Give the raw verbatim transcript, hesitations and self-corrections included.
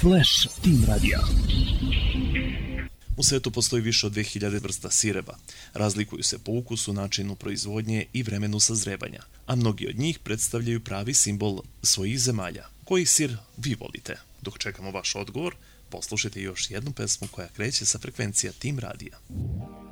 Flash Team Radija. U svetu postoji više od dve hiljade vrsta sireva. Razlikuju se po ukusu, načinu proizvodnje i vremenu sazrevanja, a mnogi od njih predstavljaju pravi simbol svojih zemalja. Koji sir vi volite? Dok čekamo vaš odgovor, poslušajte još jednu pesmu koja kreće sa frekvencija Team Radija.